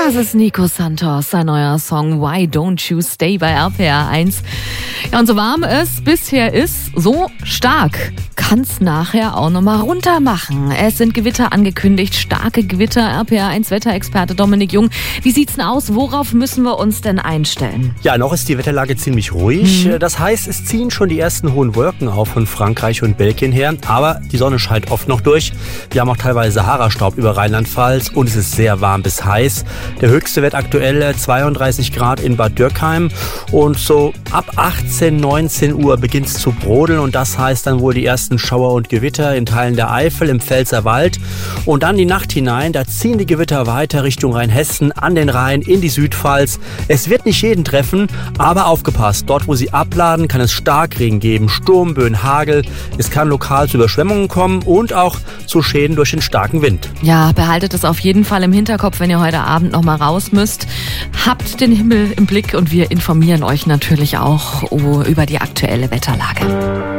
Das ist Nico Santos, sein neuer Song Why Don't You Stay bei RPR 1. Ja, und so warm es bisher ist, so stark kann es nachher auch nochmal runter machen. Es sind Gewitter angekündigt, starke Gewitter. RPR 1 Wetterexperte Dominik Jung. Wie sieht's denn aus? Worauf müssen wir uns denn einstellen? Ja, noch ist die Wetterlage ziemlich ruhig. Das heißt, es ziehen schon die ersten hohen Wolken auf von Frankreich und Belgien her. Aber die Sonne scheint oft noch durch. Wir haben auch teilweise Sahara-Staub über Rheinland-Pfalz und es ist sehr warm bis heiß. Der höchste Wert aktuell 32 Grad in Bad Dürkheim. Und so ab 18, 19 Uhr beginnt es zu brodeln. Und das heißt dann wohl die ersten Schauer und Gewitter in Teilen der Eifel, im Pfälzerwald. Und dann die Nacht hinein, da ziehen die Gewitter weiter Richtung Rheinhessen, an den Rhein, in die Südpfalz. Es wird nicht jeden treffen, aber aufgepasst. Dort, wo sie abladen, kann es Starkregen geben, Sturmböen, Hagel. Es kann lokal zu Überschwemmungen kommen und auch zu Schäden durch den starken Wind. Ja, behaltet es auf jeden Fall im Hinterkopf, wenn ihr heute Abend noch mal raus müsst. Habt den Himmel im Blick und wir informieren euch natürlich auch über die aktuelle Wetterlage.